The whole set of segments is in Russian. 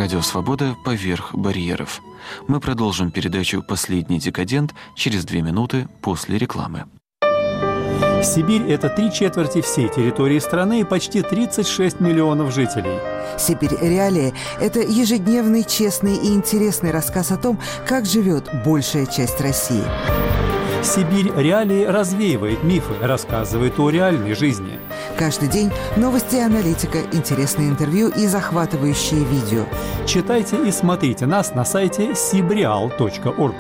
Радио «Свобода» поверх барьеров. Мы продолжим передачу «Последний декадент» через 2 минуты после рекламы. Сибирь – это 3/4 всей территории страны и почти 36 миллионов жителей. «Сибирь. Реалии» – это ежедневный, честный и интересный рассказ о том, как живет большая часть России. «Сибирь. Реалии» развеивает мифы, рассказывает о реальной жизни. Каждый день новости и аналитика, интересные интервью и захватывающие видео. Читайте и смотрите нас на сайте sibreal.org.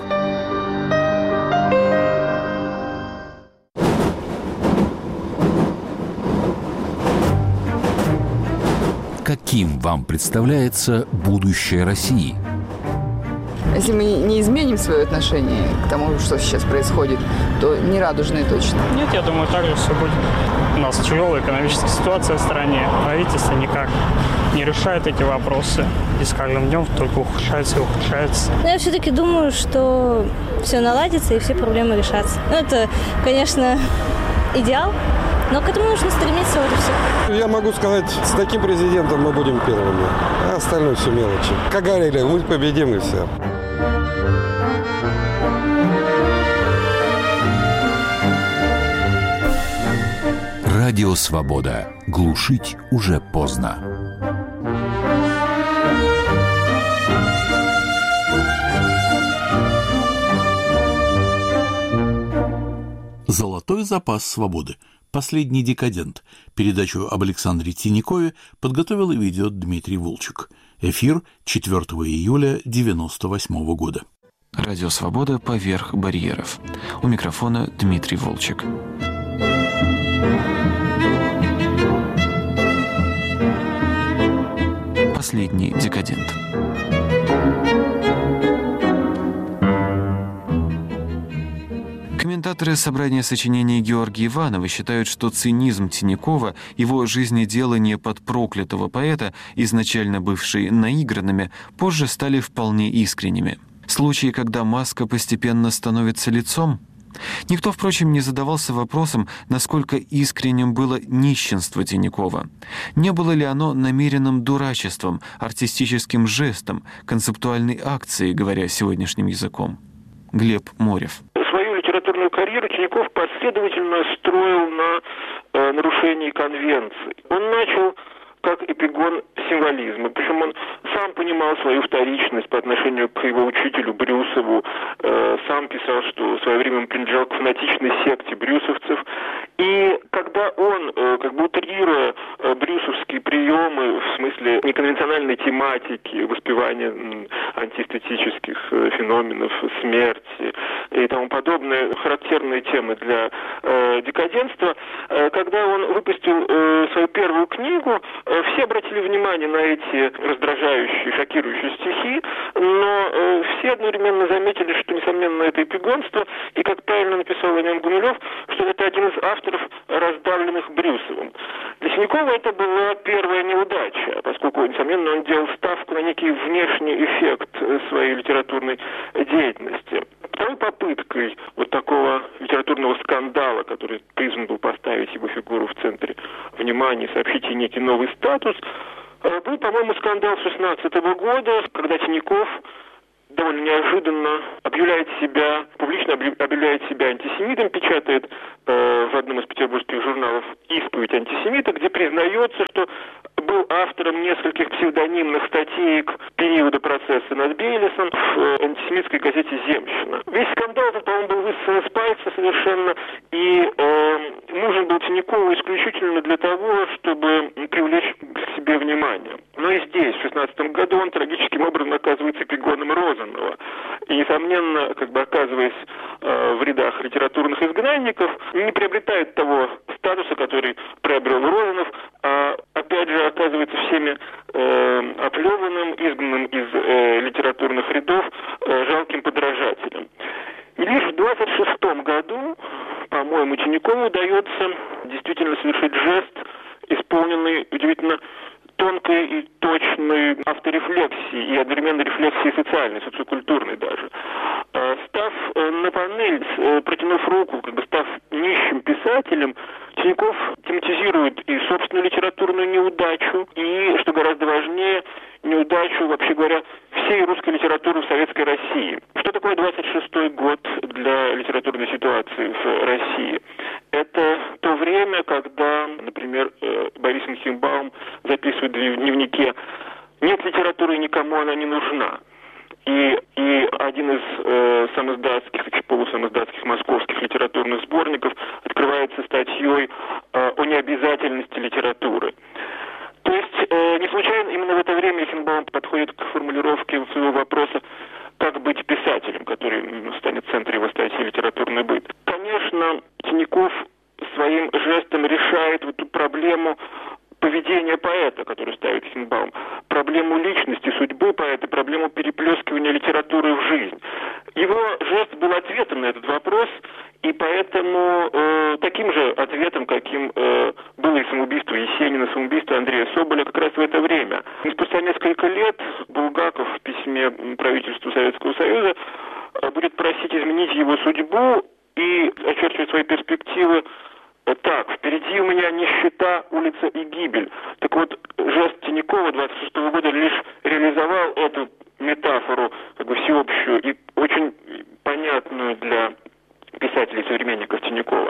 Каким вам представляется будущее России? Если мы не изменим свое отношение к тому, что сейчас происходит, то не радужное точно. Нет, я думаю, так же все будет. У нас тяжелая экономическая ситуация в стране. Правительство никак не решает эти вопросы. И с каждым днем только ухудшается и ухудшается. Но я все-таки думаю, что все наладится и все проблемы решатся. Ну, это, конечно, идеал, но к этому нужно стремиться, вот и все. Я могу сказать, с таким президентом мы будем первыми, а остальное все мелочи. Как говорили, мы победим и все. Радио «Свобода». Глушить уже поздно. «Золотой запас свободы. Последний декадент». Передачу об Александре Тиньякове подготовил и ведет Дмитрий Волчек. Эфир 4 июля 1998 года. Радио «Свобода» поверх барьеров. У микрофона Дмитрий Волчек. Последний декадент. Комментаторы собрания сочинений Георгия Иванова считают, что цинизм Тиньякова, его жизнеделание под проклятого поэта, изначально бывшие наигранными, позже стали вполне искренними. Случаи, когда маска постепенно становится лицом? Никто, впрочем, не задавался вопросом, насколько искренним было нищенство Тиньякова. Не было ли оно намеренным дурачеством, артистическим жестом, концептуальной акцией, говоря сегодняшним языком? Глеб Морев. Свою литературную карьеру Тиньяков последовательно строил на нарушении конвенций. Он начал как эпигон символизма. Причем он сам понимал свою вторичность по отношению к его учителю Брюсову, сам писал, что в свое время он принадлежал к фанатичной секте брюсовцев. И когда он, как бы утрируя брюсовские приемы в смысле неконвенциональной тематики, воспевания антиэстетических феноменов, смерти и тому подобное, характерные темы для декадентства, когда он выпустил свою первую книгу, все обратили внимание на эти раздражающие, шокирующие стихи, но все одновременно заметили, что, несомненно, это эпигонство, и, как правильно написал о нем Гумилев, что это один из авторов, раздавленных Брюсовым. Для Тиньякова это была первая неудача, поскольку, несомненно, он делал ставку на некий внешний эффект своей литературной деятельности. Второй попыткой вот такого литературного скандала, который призван был поставить его фигуру в центре внимания, сообщить ей некий новый статус, был, по-моему, скандал 16 года, когда Тиньяков довольно неожиданно публично объявляет себя антисемитом, печатает в одном из петербургских журналов «Исповедь антисемита», где признается, что был автором нескольких псевдонимных статей периода процесса над Бейлисом в антисемитской газете «Земщина». Весь скандал, по-моему, был высосан из пальца совершенно, и нужен был Тиньякову исключительно для того, чтобы привлечь к себе внимание. Но и здесь, в 16 году, он трагическим образом оказывается эпигоном Розанова. И, несомненно, оказываясь в рядах литературных изгнанников, не приобретает того статуса, который приобрел Розанов, а, опять же, оказывается всеми оплеванным, изгнанным из литературных рядов жалким подражателем. И лишь в 26 году, по-моему, Тиньякову удается действительно совершить жест, исполненный удивительно тонкой и точной авторефлексии и одновременно рефлексии социальной, социокультурной даже. Став на панель, протянув руку, став нищим писателем, Тиньяков тематизирует и собственную литературную неудачу, и, что гораздо важнее, неудачу, вообще говоря, всей русской литературы в Советской России. Что такое 26-й год для литературной ситуации в России? Это то время, когда, например, Борис Инхенбаум записывает в дневнике: «Нет литературы, никому она не нужна». И один из самоиздатских, полусамоиздатских московских литературных сборников открывается статьей о необязательности литературы. То есть, не случайно именно в это время Эйхенбаум подходит к формулировке своего вопроса «Как быть писателем?», который станет в центре его статьи «Литературный быт». Конечно, Тиняков своим жестом решает вот эту проблему поведения поэта, который ставит Эйхенбаум, проблему личности, судьбы поэта, проблему переплескивания литературы в жизнь. Его жест был ответом на этот вопрос, и поэтому таким же ответом, каким было и самоубийство Есенина, самоубийство Андрея Соболя, как раз в это время. И спустя несколько лет Булгаков в письме правительству Советского Союза будет просить изменить его судьбу и очерчивать свои перспективы так: «Впереди у меня нищета, улица и гибель». Так вот, жест Тинякова 26-го года лишь реализовал эту метафору, как бы всеобщую и очень понятную для писателей-современников Тинякова.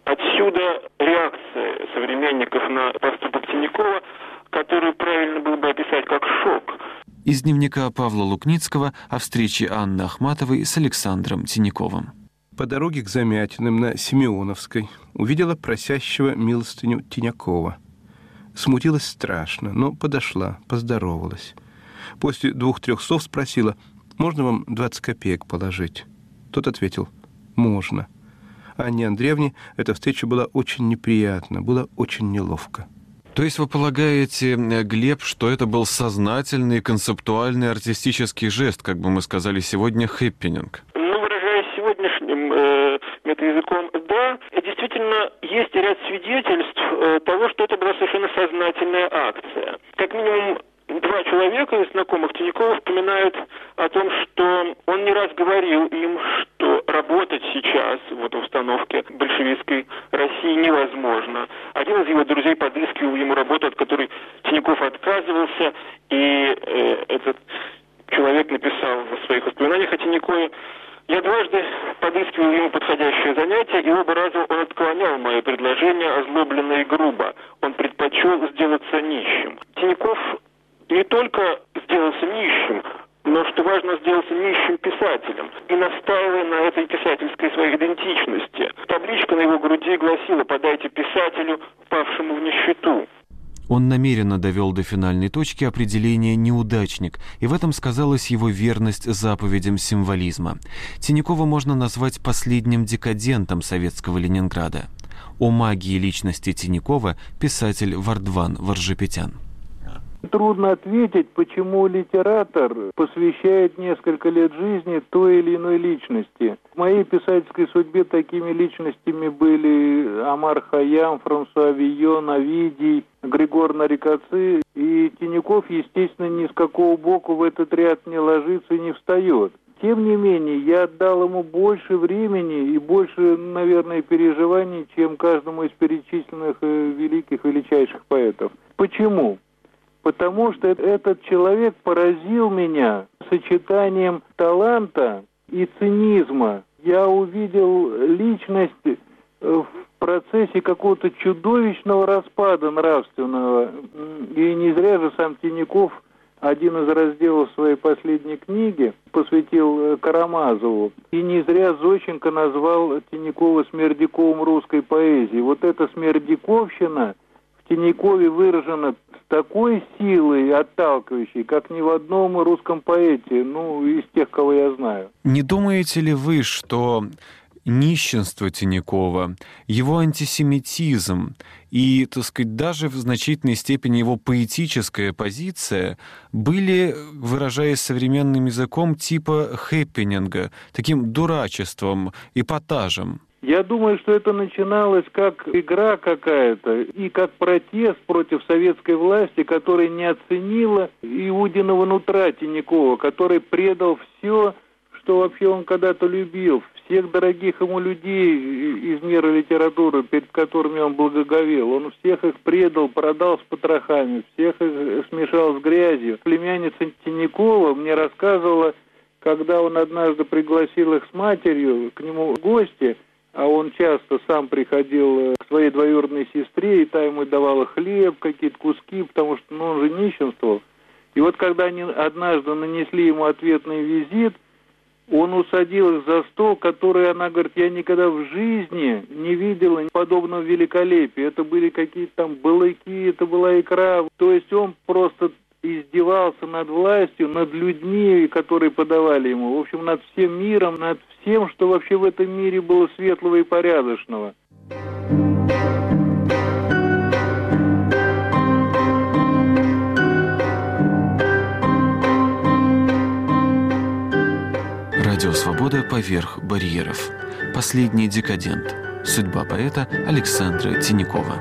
Отсюда реакция современников на поступок Тинякова, которую правильно было бы описать как шок. Из дневника Павла Лукницкого о встрече Анны Ахматовой с Александром Тиняковым. По дороге к Замятиным на Симеоновской увидела просящего милостыню Тинякова. Смутилась страшно, но подошла, поздоровалась. После 2-3 слов спросила: «Можно вам 20 копеек положить?» Тот ответил: «Можно». Анне Андреевне эта встреча была очень неприятна, было очень неловко. То есть вы полагаете, Глеб, что это был сознательный, концептуальный, артистический жест, как бы мы сказали сегодня, хэппининг? Сегодняшним метаязыком, да, действительно есть ряд свидетельств того, что это была совершенно сознательная акция. Как минимум 2 человека из знакомых Тинякова вспоминают о том, что он не раз говорил им, что работать сейчас в этой установке большевистской России невозможно. Один из его друзей подыскивал ему работу, от которой Тиняков отказывался, и этот человек написал в своих воспоминаниях о Тинyaкове: «Я дважды подыскивал ему подходящее занятие, и оба раза он отклонял мои предложения озлобленно и грубо. Он предпочел сделаться нищим». Тиняков не только сделался нищим, но, что важно, сделался нищим писателем. И настаивая на этой писательской своей идентичности. Табличка на его груди гласила: «Подайте писателю, павшему в нищету». Он намеренно довел до финальной точки определение «неудачник», и в этом сказалась его верность заповедям символизма. Тинякова можно назвать последним декадентом советского Ленинграда. О магии личности Тинякова писатель Вардван Варжапетян. Трудно ответить, почему литератор посвящает несколько лет жизни той или иной личности. В моей писательской судьбе такими личностями были Омар Хайям, Франсуа Вийон, Овидий, Григор Нарикоци. И Тиняков, естественно, ни с какого боку в этот ряд не ложится и не встает. Тем не менее, я отдал ему больше времени и больше, наверное, переживаний, чем каждому из перечисленных величайших поэтов. Почему? Потому что этот человек поразил меня сочетанием таланта и цинизма. Я увидел личность в процессе какого-то чудовищного распада нравственного. И не зря же сам Тиняков один из разделов своей последней книги посвятил Карамазову. И не зря Зощенко назвал Тинякова Смердяковым русской поэзии. Вот эта смердяковщина в Тиньякове выражена с такой силой отталкивающей, как ни в одном русском поэте, из тех, кого я знаю. Не думаете ли вы, что нищенство Тинякова, его антисемитизм и, так сказать, даже в значительной степени его поэтическая позиция были, выражаясь современным языком, типа хэппининга, таким дурачеством, эпатажем? Я думаю, что это начиналось как игра какая-то и как протест против советской власти, которая не оценила иудиного нутра Тинякова, который предал все, что вообще он когда-то любил, всех дорогих ему людей из мира литературы, перед которыми он благоговел. Он всех их предал, продал с потрохами, всех их смешал с грязью. Племянница Тинякова мне рассказывала, когда он однажды пригласил их с матерью к нему в гости, а он часто сам приходил к своей двоюродной сестре, и та ему давала хлеб, какие-то куски, потому что он же нищенствовал. И вот когда они однажды нанесли ему ответный визит, он усадил их за стол, который, она говорит, я никогда в жизни не видела подобного великолепия. Это были какие-то там балыки, это была икра. То есть он просто издевался над властью, над людьми, которые подавали ему. В общем, над всем миром, над всем, что вообще в этом мире было светлого и порядочного. Радио «Свобода» поверх барьеров. Последний декадент. Судьба поэта Александра Тинякова.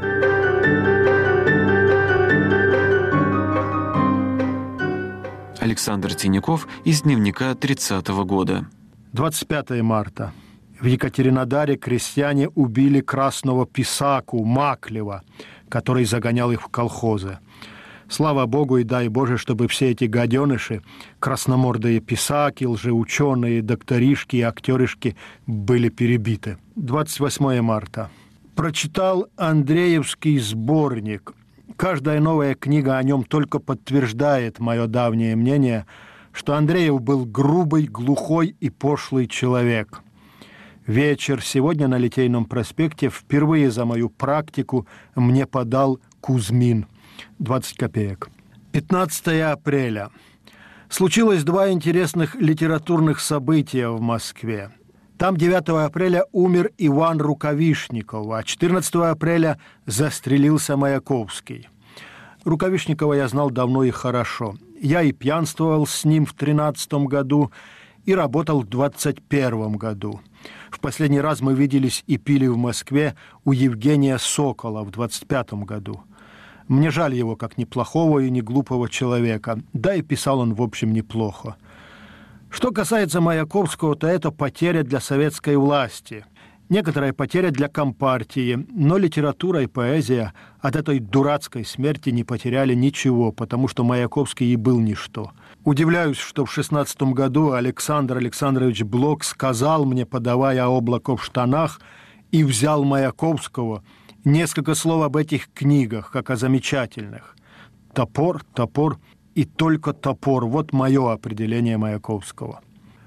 Александр Тиняков из дневника 30-го года. 25 марта. В Екатеринодаре крестьяне убили красного писаку Маклева, который загонял их в колхозы. Слава Богу и дай Боже, чтобы все эти гаденыши, красномордые писаки, лжеученые, докторишки и актеришки были перебиты. 28 марта. Прочитал Андреевский сборник. Каждая новая книга о нем только подтверждает мое давнее мнение, что Андреев был грубый, глухой и пошлый человек. Вечер сегодня на Литейном проспекте впервые за мою практику мне подал Кузьмин. 20 копеек. 15 апреля. Случилось два интересных литературных события в Москве. Там 9 апреля умер Иван Рукавишников, а 14 апреля застрелился Маяковский. Рукавишникова я знал давно и хорошо. Я и пьянствовал с ним в 13 году, и работал в 21 году. В последний раз мы виделись и пили в Москве у Евгения Сокола в 25 году. Мне жаль его как неплохого и не глупого человека, да и писал он, в общем, неплохо. Что касается Маяковского, то это потеря для советской власти, некоторая потеря для Компартии, но литература и поэзия от этой дурацкой смерти не потеряли ничего, потому что Маяковский и был ничто. Удивляюсь, что в 16 году Александр Александрович Блок сказал мне, подавая «Облако в штанах», и взял Маяковского. Несколько слов об этих книгах, как о замечательных. Топор, топор и только топор. Вот мое определение Маяковского.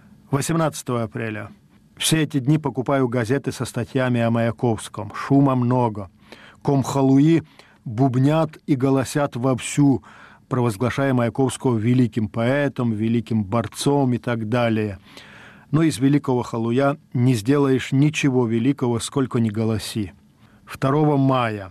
18 апреля. Все эти дни покупаю газеты со статьями о Маяковском. Шума много. Комхалуи бубнят и голосят вовсю, провозглашая Маяковского великим поэтом, великим борцом и так далее. Но из великого халуя не сделаешь ничего великого, сколько ни голоси. 2 мая.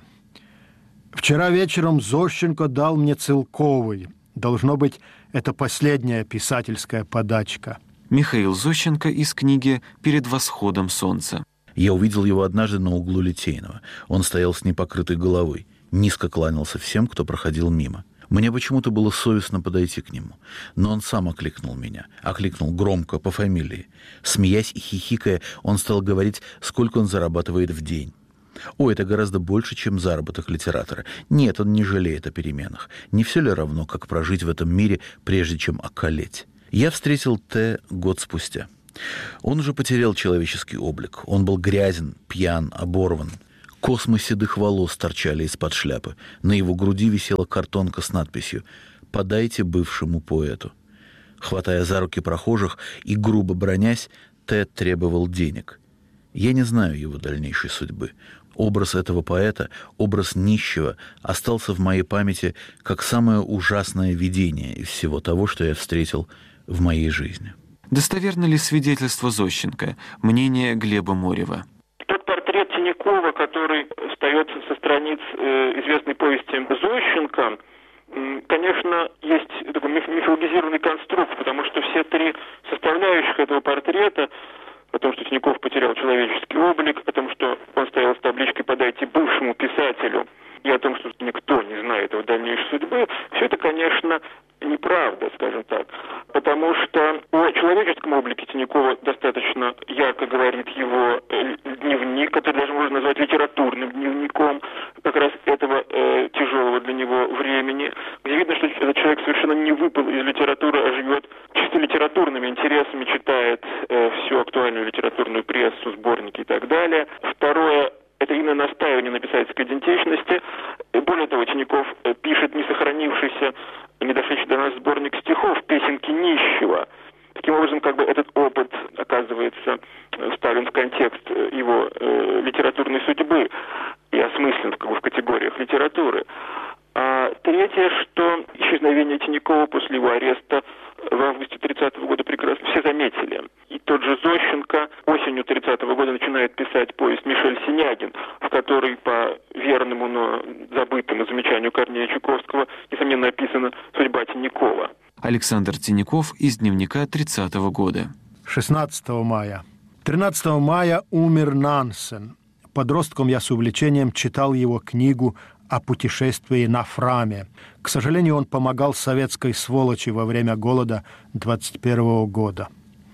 Вчера вечером Зощенко дал мне целковый. Должно быть, это последняя писательская подачка. Михаил Зощенко из книги «Перед восходом солнца». Я увидел его однажды на углу Литейного. Он стоял с непокрытой головой, низко кланялся всем, кто проходил мимо. Мне почему-то было совестно подойти к нему. Но он сам окликнул меня. Окликнул громко, по фамилии. Смеясь и хихикая, он стал говорить, сколько он зарабатывает в день. О, это гораздо больше, чем заработок литератора. Нет, он не жалеет о переменах. Не все ли равно, как прожить в этом мире, прежде чем околеть? Я встретил Т. год спустя. Он уже потерял человеческий облик. Он был грязен, пьян, оборван. Космы седых волос торчали из-под шляпы. На его груди висела картонка с надписью «Подайте бывшему поэту». Хватая за руки прохожих и грубо бранясь, Т. требовал денег. Я не знаю его дальнейшей судьбы. Образ этого поэта, образ нищего, остался в моей памяти как самое ужасное видение из всего того, что я встретил в моей жизни. Достоверно ли свидетельство Зощенко? Мнение Глеба Морева. Тот портрет Тинякова, который встает со страниц известной повести Зощенко, конечно, есть такой мифологизированный конструкт, потому что все три составляющих этого портрета, о том, что Тиняков потерял человеческий облик, о том, что он стоял с табличкой «Подайте бывшему писателю», и о том, что никто не знает его дальнейшей судьбы, все это, конечно, неправда, скажем так. потому что о человеческом облике Тинякова достаточно ярко говорит его дневник, который даже можно назвать литературным дневником как раз этого тяжелого для него времени, где видно, что этот человек совершенно не выпал из литературы, а живет чисто литературными интересами, читает всю актуальную литературную прессу, сборники и так далее. Второе, это именно настаивание на писательской идентичности. Более того, Тиняков пишет не сохранившийся, не дошедший до нас сборник стихов «Песенки нищего». Таким образом, как бы этот опыт оказывается вставлен в контекст его литературной судьбы и осмыслен как бы в категориях литературы. А третье, что исчезновение Тинякова после его ареста в августе 30-го года прекрасно все заметили. И тот же Зощенко осенью 30-го года начинает писать повесть «Мишель Синягин», в которой по верному, но забытому замечанию Корнея Чуковского, несомненно, описана судьба Тинякова. Александр Тиняков из дневника 30-го года. 16 мая. 13 мая умер Нансен. Подростком я с увлечением читал его книгу о путешествии на Фраме. К сожалению, он помогал советской сволочи во время голода 21 года.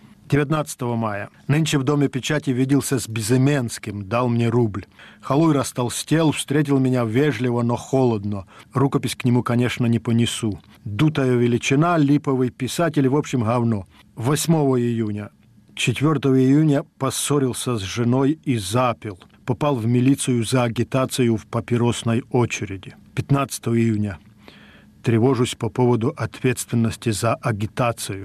19 мая. Нынче в Доме печати виделся с Безыменским, дал мне рубль. Халуй растолстел, встретил меня вежливо, но холодно. Рукопись к нему, конечно, не понесу. Дутая величина, липовый писатель, в общем, говно. 8 июня. 4 июня поссорился с женой и запил. Попал в милицию за агитацию в папиросной очереди. 15 июня. Тревожусь по поводу ответственности за агитацию.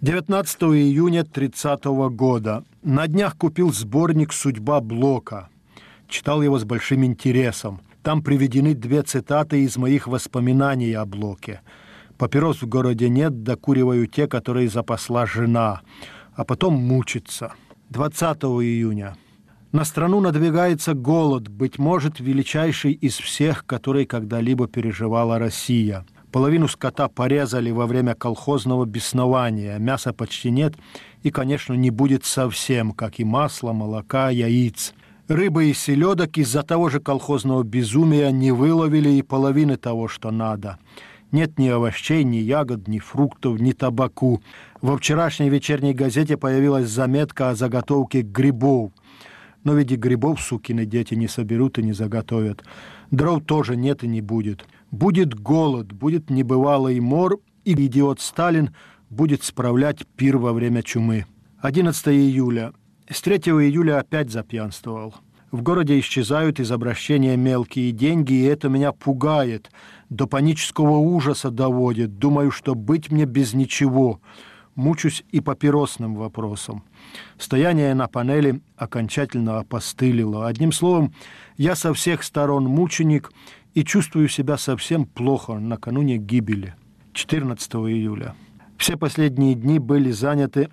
19 июня 30 года. На днях купил сборник «Судьба Блока». Читал его с большим интересом. Там приведены 2 цитаты из моих воспоминаний о Блоке. «Папирос в городе нет, докуриваю те, которые запасла жена, а потом мучиться». 20 июня. На страну надвигается голод, быть может, величайший из всех, который когда-либо переживала Россия. Половину скота порезали во время колхозного беснования, мяса почти нет и, конечно, не будет совсем, как и масла, молока, яиц. Рыбы и селедок из-за того же колхозного безумия не выловили и половины того, что надо. Нет ни овощей, ни ягод, ни фруктов, ни табаку. Во вчерашней вечерней газете появилась заметка о заготовке грибов. Но ведь и грибов сукины дети не соберут и не заготовят. Дров тоже нет и не будет. Будет голод, будет небывалый мор, и идиот Сталин будет справлять пир во время чумы. 11 июля. С 3 июля опять запьянствовал. В городе исчезают из обращения мелкие деньги, и это меня пугает, до панического ужаса доводит. Думаю, что быть мне без ничего. Мучусь и папиросным вопросом. Стояние на панели окончательно опостылило. Одним словом, я со всех сторон мученик и чувствую себя совсем плохо накануне гибели. 14 июля. Все последние дни были заняты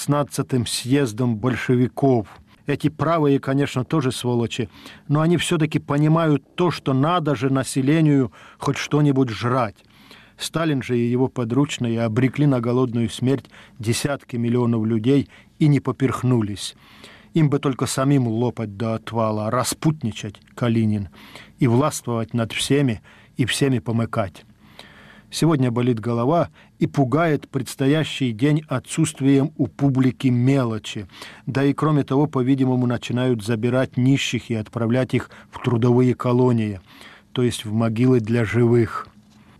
16-м съездом большевиков. Эти правые, конечно, тоже сволочи, но они все-таки понимают то, что надо же населению хоть что-нибудь жрать. Сталин же и его подручные обрекли на голодную смерть десятки миллионов людей и не поперхнулись. Им бы только самим лопать до отвала, распутничать, Калинин, и властвовать над всеми и всеми помыкать. Сегодня болит голова и пугает предстоящий день отсутствием у публики мелочи. Да и кроме того, по-видимому, начинают забирать нищих и отправлять их в трудовые колонии, то есть в могилы для живых.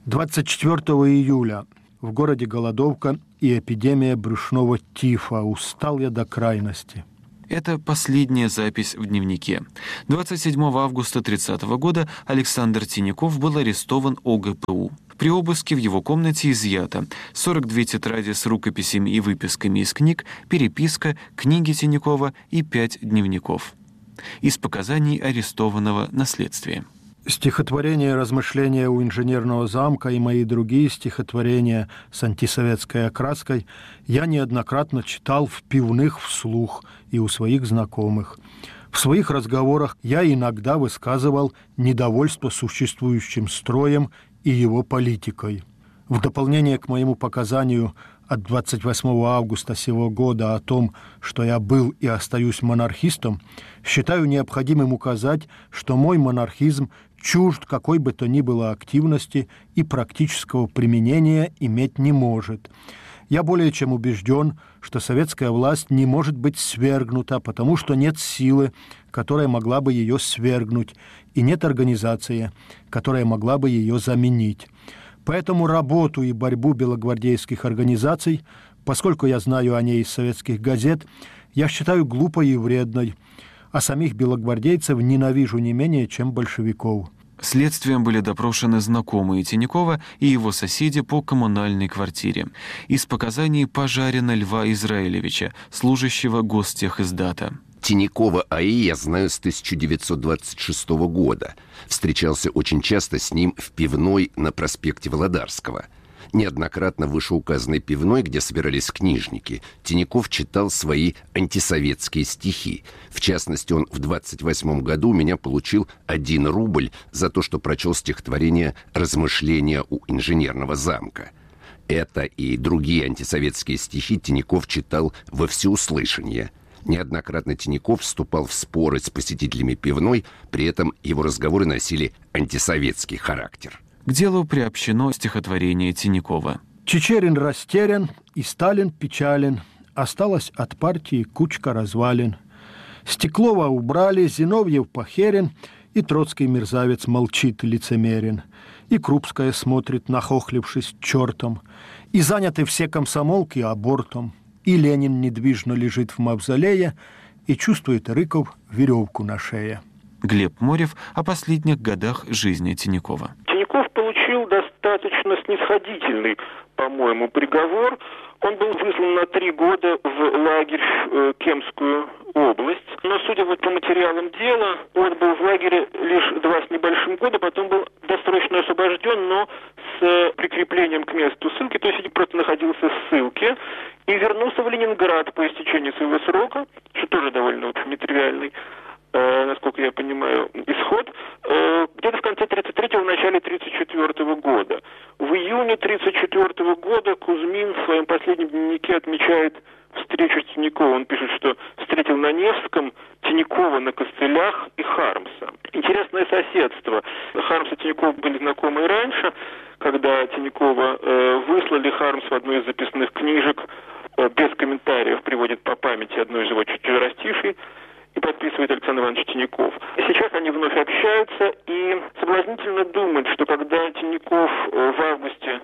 24 июля. В городе голодовка и эпидемия брюшного тифа. Устал я до крайности. Это последняя запись в дневнике. 27 августа 30 года Александр Тиняков был арестован ОГПУ. При обыске в его комнате изъято 42 тетради с рукописями и выписками из книг, переписка, книги Тинякова и 5 дневников. Из показаний арестованного на следствии. Стихотворение «Размышления у инженерного замка» и мои другие стихотворения с антисоветской окраской я неоднократно читал в пивных вслух и у своих знакомых. В своих разговорах я иногда высказывал недовольство существующим строем и его политикой. В дополнение к моему показанию от 28 августа сего года о том, что я был и остаюсь монархистом, считаю необходимым указать, что мой монархизм чужд какой бы то ни было активности и практического применения иметь не может. Я более чем убежден, что советская власть не может быть свергнута, потому что нет силы, которая могла бы ее свергнуть, и нет организации, которая могла бы ее заменить. Поэтому работу и борьбу белогвардейских организаций, поскольку я знаю о ней из советских газет, я считаю глупой и вредной, а самих белогвардейцев ненавижу не менее, чем большевиков. Следствием были допрошены знакомые Тинякова и его соседи по коммунальной квартире. Из показаний Пожарина Льва Израилевича, служащего Гостехиздата. Тинякова А.И. я знаю с 1926 года. Встречался очень часто с ним в пивной на проспекте Володарского. Неоднократно в вышеуказанной пивной, где собирались книжники, Тиняков читал свои антисоветские стихи. В частности, он в 28 году у меня получил 1 рубль за то, что прочел стихотворение «Размышления у инженерного замка». Это и другие антисоветские стихи Тиняков читал во всеуслышание. Неоднократно Тиняков вступал в споры с посетителями пивной, при этом его разговоры носили антисоветский характер. К делу приобщено стихотворение Тинякова. Чичерин растерян, и Сталин печален. Осталась от партии кучка развалин. Стеклова убрали, Зиновьев похерен, и Троцкий мерзавец молчит лицемерен. И Крупская смотрит, нахохлившись чертом. И заняты все комсомолки абортом. И Ленин недвижно лежит в мавзолее, и чувствует Рыков веревку на шее. Глеб Морев о последних годах жизни Тинякова. Тиняков получил достаточно снисходительный, по-моему, приговор. Он был выслан на 3 года в лагерь в Кемскую область. Но, судя по материалам дела, он был в лагере лишь 2 с небольшим года, потом был досрочно освобожден, но с прикреплением к месту ссылки, то есть просто находился в ссылке, и вернулся в Ленинград по истечении своего срока, что тоже довольно нетривиальный, насколько я понимаю, исход, где-то в конце 33-го, в начале 34-го года. В июне 34-го года Кузьмин в своем последнем дневнике отмечает встречу с Тиньяковым. Он пишет, что встретил на Невском Тиньякова на Костылях и Хармса. Интересное соседство. Хармс и Тиньяков были знакомы и раньше, когда Тиньякова выслали, Хармс в одну из записных книжек без комментариев приводит по памяти одну из его четверостишей и подписывает Александр Иванович Тиньяков. Сейчас они вновь общаются, и соблазнительно думать, что когда Тиньяков в августе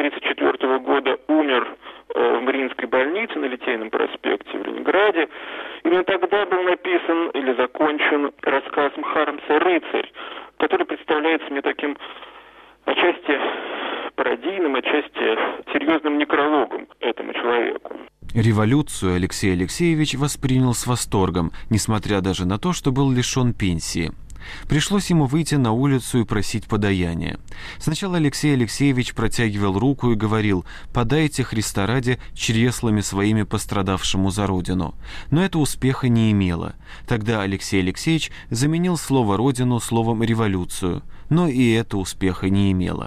1934 года умер в Мариинской больнице на Литейном проспекте в Ленинграде, именно тогда был написан или закончен рассказ Хармса «Рыцарь», который представляется мне таким отчасти пародийным, отчасти серьезным некрологом этому человеку. Революцию Алексей Алексеевич воспринял с восторгом, несмотря даже на то, что был лишен пенсии. Пришлось ему выйти на улицу и просить подаяния. Сначала Алексей Алексеевич протягивал руку и говорил: «Подайте, Христа ради, чреслами своими пострадавшему за Родину». Но это успеха не имело. Тогда Алексей Алексеевич заменил слово «Родину» словом «революцию». Но и это успеха не имело.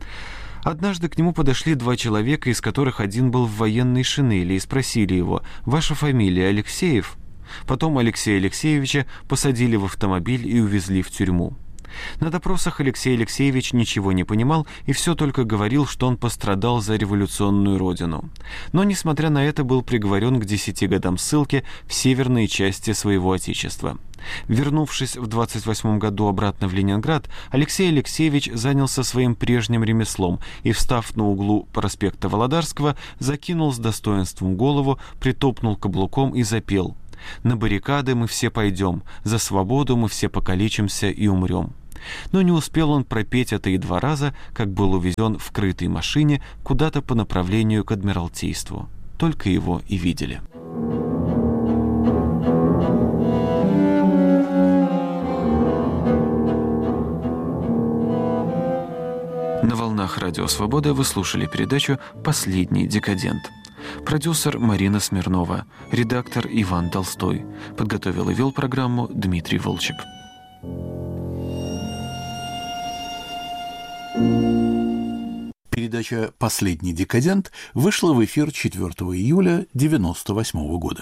Однажды к нему подошли 2 человека, из которых один был в военной шинели, и спросили его: «Ваша фамилия Алексеев?» Потом Алексея Алексеевича посадили в автомобиль и увезли в тюрьму. На допросах Алексей Алексеевич ничего не понимал и все только говорил, что он пострадал за революционную родину. Но, несмотря на это, был приговорен к 10 годам ссылки в северной части своего отечества. Вернувшись в 28 году обратно в Ленинград, Алексей Алексеевич занялся своим прежним ремеслом и, встав на углу проспекта Володарского, закинул с достоинством голову, притопнул каблуком и запел: «На баррикады мы все пойдем, за свободу мы все покалечимся и умрем». Но не успел он пропеть это и 2 раза, как был увезен в крытой машине куда-то по направлению к Адмиралтейству. Только его и видели. На волнах Радио Свобода вы слушали передачу «Последний декадент». Продюсер Марина Смирнова, редактор Иван Толстой. Подготовил и вел программу Дмитрий Волчек. Передача «Последний декадент» вышла в эфир 4 июля 1998 года.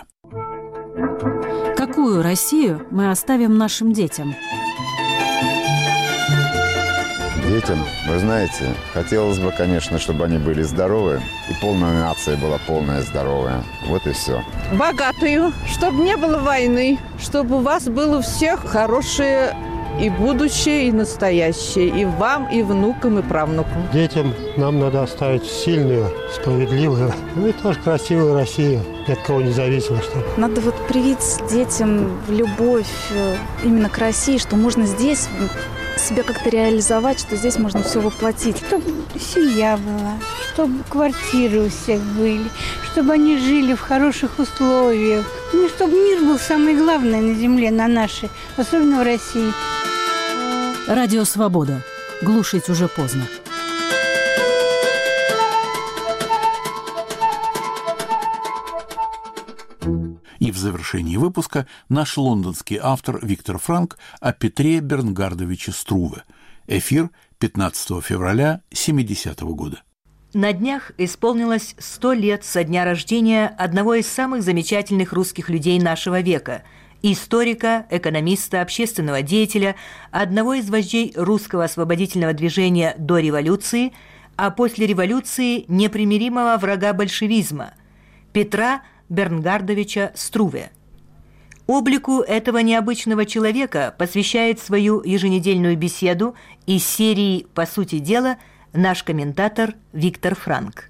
Какую Россию мы оставим нашим детям? Детям, вы знаете, хотелось бы, конечно, чтобы они были здоровы, и полная нация была полная здоровая. Вот и все. Богатую, чтобы не было войны, чтобы у вас было у всех хорошее и будущее, и настоящее, и вам, и внукам, и правнукам. Детям нам надо оставить сильную, справедливую, ну и тоже красивую Россию, ни от кого не зависимо. Что... Надо вот привить детям любовь именно к России, что можно здесь себя как-то реализовать, что здесь можно все воплотить. Чтобы семья была, чтобы квартиры у всех были, чтобы они жили в хороших условиях. Ну, чтобы мир был самое главное на земле, на нашей, особенно в России. Радио «Свобода». Глушить уже поздно. И в завершении выпуска наш лондонский автор Виктор Франк о Петре Бернгардовиче Струве. Эфир 15 февраля 70-го года. На днях исполнилось 100 лет со дня рождения одного из самых замечательных русских людей нашего века – историка, экономиста, общественного деятеля, одного из вождей русского освободительного движения до революции, а после революции непримиримого врага большевизма – Петра Бернгардовича Струве. Облику этого необычного человека посвящает свою еженедельную беседу из серии «По сути дела» наш комментатор Виктор Франк.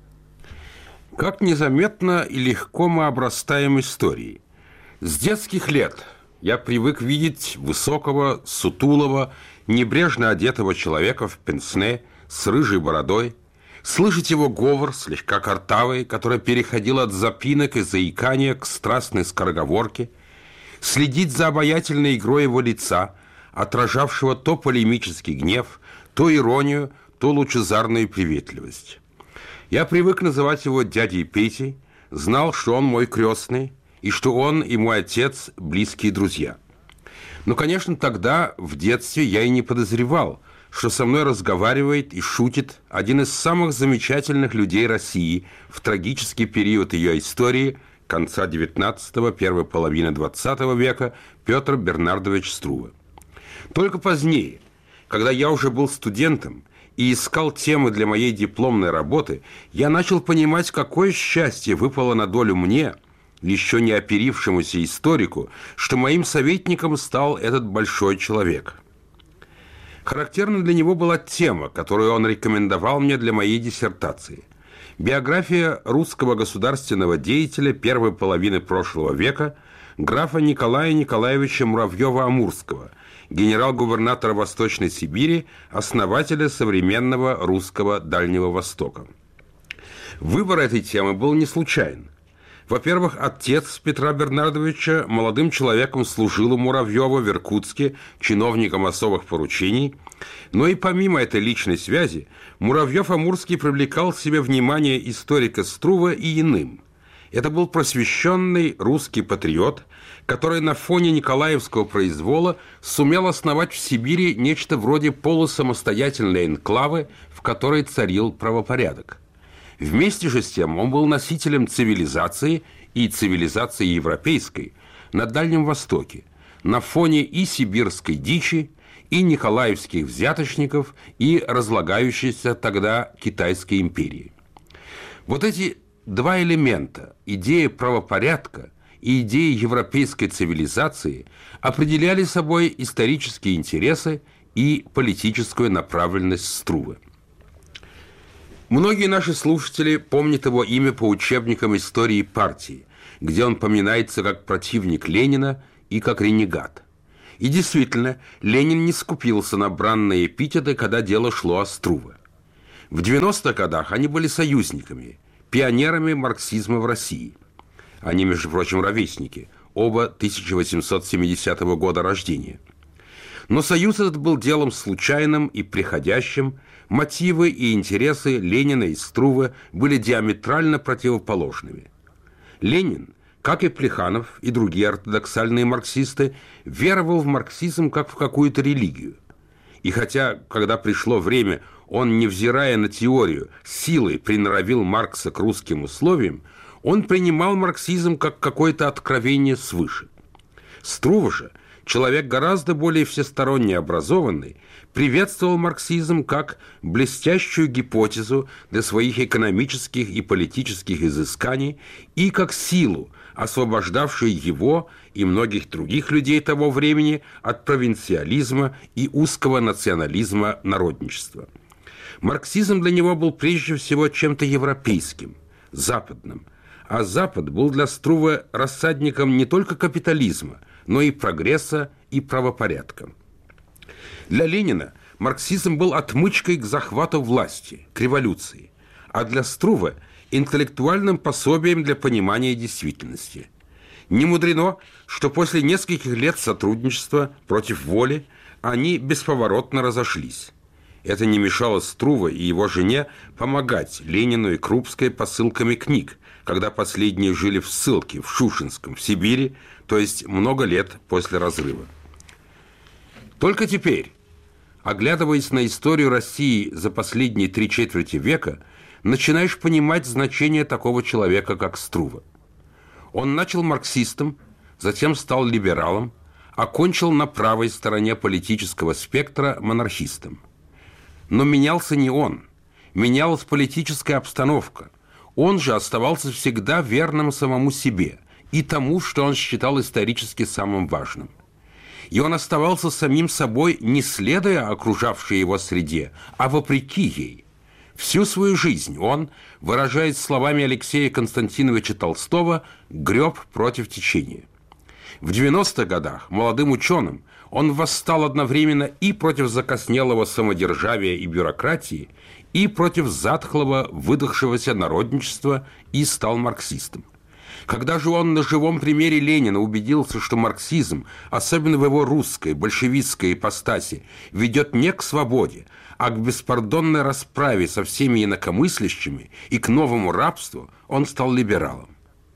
Как незаметно и легко мы обрастаем историей. С детских лет я привык видеть высокого, сутулого, небрежно одетого человека в пенсне с рыжей бородой, слышать его говор, слегка картавый, который переходил от запинок и заикания к страстной скороговорке, следить за обаятельной игрой его лица, отражавшего то полемический гнев, то иронию, то лучезарную приветливость. Я привык называть его дядей Петей, знал, что он мой крестный, и что он и мой отец – близкие друзья. Но, конечно, тогда, в детстве, я и не подозревал, что со мной разговаривает и шутит один из самых замечательных людей России в трагический период ее истории конца XIX – первой половины XX века Петр Бернардович Струве. Только позднее, когда я уже был студентом и искал темы для моей дипломной работы, я начал понимать, какое счастье выпало на долю мне, еще не оперившемуся историку, что моим советником стал этот большой человек. Характерна для него была тема, которую он рекомендовал мне для моей диссертации. Биография русского государственного деятеля первой половины прошлого века графа Николая Николаевича Муравьева-Амурского, генерал-губернатора Восточной Сибири, основателя современного русского Дальнего Востока. Выбор этой темы был не случайен. Во-первых, отец Петра Бернардовича молодым человеком служил у Муравьева в Иркутске, чиновником особых поручений, но и помимо этой личной связи, Муравьев-Амурский привлекал к себе внимание историка Струве и иным. Это был просвещенный русский патриот, который на фоне Николаевского произвола сумел основать в Сибири нечто вроде полусамостоятельной энклавы, в которой царил правопорядок. Вместе же с тем он был носителем цивилизации и цивилизации европейской на Дальнем Востоке, на фоне и сибирской дичи, и николаевских взяточников, и разлагающейся тогда Китайской империи. Вот эти два элемента, идея правопорядка и идея европейской цивилизации, определяли собой исторические интересы и политическую направленность Струве. Многие наши слушатели помнят его имя по учебникам истории партии, где он поминается как противник Ленина и как ренегат. И действительно, Ленин не скупился на бранные эпитеты, когда дело шло о Струве. В 90-х годах они были союзниками, пионерами марксизма в России. Они, между прочим, ровесники, оба 1870 года рождения. Но союз этот был делом случайным и приходящим, мотивы и интересы Ленина и Струве были диаметрально противоположными. Ленин, как и Плеханов и другие ортодоксальные марксисты, веровал в марксизм как в какую-то религию. И хотя, когда пришло время, он, невзирая на теорию, силой приноровил Маркса к русским условиям, он принимал марксизм как какое-то откровение свыше. Струве же человек гораздо более всесторонне образованный, приветствовал марксизм как блестящую гипотезу для своих экономических и политических изысканий и как силу, освобождавшую его и многих других людей того времени от провинциализма и узкого национализма народничества. Марксизм для него был прежде всего чем-то европейским, западным, а Запад был для Струве рассадником не только капитализма, но и прогресса и правопорядка. Для Ленина марксизм был отмычкой к захвату власти, к революции, а для Струве – интеллектуальным пособием для понимания действительности. Не мудрено, что после нескольких лет сотрудничества против воли они бесповоротно разошлись. Это не мешало Струве и его жене помогать Ленину и Крупской посылками книг, когда последние жили в ссылке в Шушинском, в Сибири, то есть много лет после разрыва. Только теперь, оглядываясь на историю России за последние 3/4 века, начинаешь понимать значение такого человека, как Струве. Он начал марксистом, затем стал либералом, окончил на правой стороне политического спектра монархистом. Но менялся не он, менялась политическая обстановка. Он же оставался всегда верным самому себе и тому, что он считал исторически самым важным. И он оставался самим собой, не следуя окружавшей его среде, а вопреки ей. Всю свою жизнь он, выражаясь словами Алексея Константиновича Толстого, греб против течения. В 90-х годах молодым ученым он восстал одновременно и против закоснелого самодержавия и бюрократии, и против затхлого, выдохшегося народничества, и стал марксистом. Когда же он на живом примере Ленина убедился, что марксизм, особенно в его русской, большевистской ипостаси, ведет не к свободе, а к беспардонной расправе со всеми инакомыслящими и к новому рабству, он стал либералом.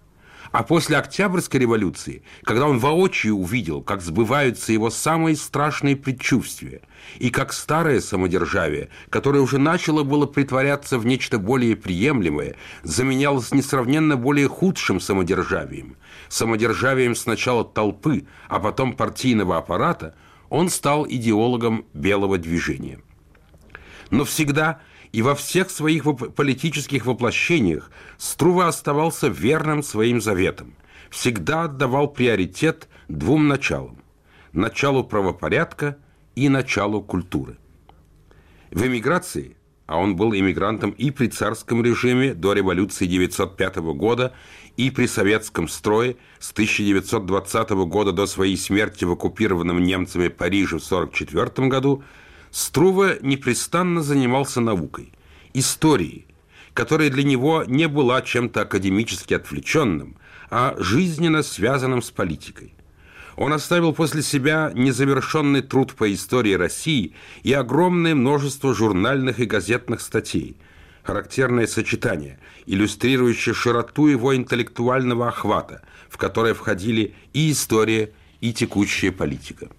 А после Октябрьской революции, когда он воочию увидел, как сбываются его самые страшные предчувствия, и как старое самодержавие, которое уже начало было притворяться в нечто более приемлемое, заменялось несравненно более худшим самодержавием, самодержавием сначала толпы, а потом партийного аппарата, он стал идеологом белого движения. Но всегда и во всех своих политических воплощениях Струве оставался верным своим заветам, всегда отдавал приоритет двум началам – началу правопорядка и началу культуры. В эмиграции, а он был эмигрантом и при царском режиме до революции 1905 года, и при советском строе с 1920 года до своей смерти в оккупированном немцами Париже в 1944 году, Струве непрестанно занимался наукой, историей, которая для него не была чем-то академически отвлеченным, а жизненно связанным с политикой. Он оставил после себя незавершенный труд по истории России и огромное множество журнальных и газетных статей, характерное сочетание, иллюстрирующее широту его интеллектуального охвата, в которое входили и история, и текущая политика.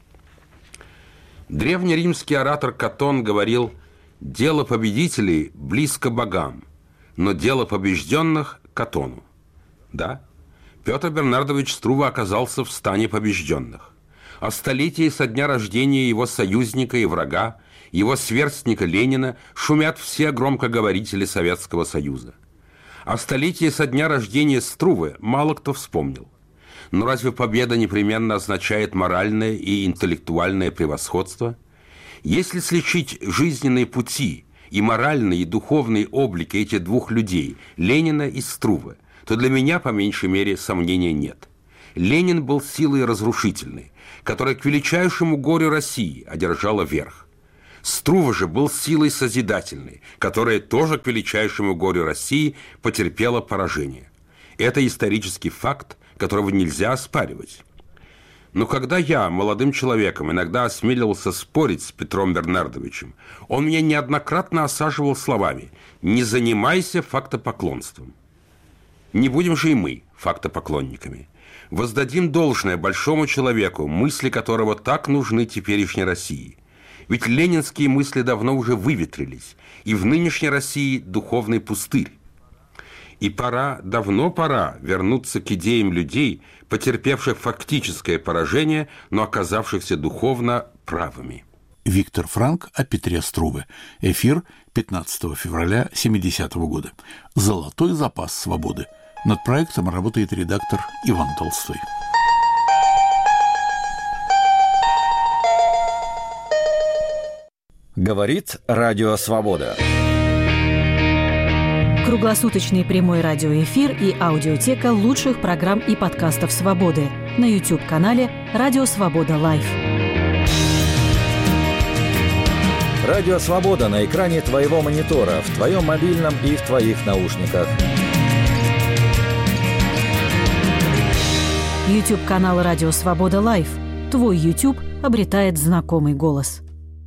Древнеримский оратор Катон говорил: «Дело победителей близко богам, но дело побежденных – Катону». Да, Петр Бернардович Струве оказался в стане побежденных. О столетии со дня рождения его союзника и врага, его сверстника Ленина, шумят все громкоговорители Советского Союза. О столетии со дня рождения Струве мало кто вспомнил. Но разве победа непременно означает моральное и интеллектуальное превосходство? Если сличить жизненные пути и моральный и духовный облик этих двух людей, Ленина и Струве, то для меня, по меньшей мере, сомнения нет. Ленин был силой разрушительной, которая к величайшему горю России одержала верх. Струве же был силой созидательной, которая тоже к величайшему горю России потерпела поражение. Это исторический факт, которого нельзя оспаривать. Но когда я, молодым человеком, иногда осмеливался спорить с Петром Бернардовичем, он меня неоднократно осаживал словами: «Не занимайся фактопоклонством». Не будем же и мы фактопоклонниками. Воздадим должное большому человеку, мысли которого так нужны теперешней России. Ведь ленинские мысли давно уже выветрились, и в нынешней России духовный пустырь. И пора, давно пора вернуться к идеям людей, потерпевших фактическое поражение, но оказавшихся духовно правыми. Виктор Франк о Петре Струве. Эфир 15 февраля 70-го года. «Золотой запас свободы». Над проектом работает редактор Иван Толстой. Говорит Радио Свобода. Круглосуточный прямой радиоэфир и аудиотека лучших программ и подкастов «Свободы» на YouTube-канале «Радио Свобода Лайв». Радио Свобода на экране твоего монитора, в твоем мобильном и в твоих наушниках. YouTube-канал «Радио Свобода Лайв». Твой YouTube обретает знакомый голос.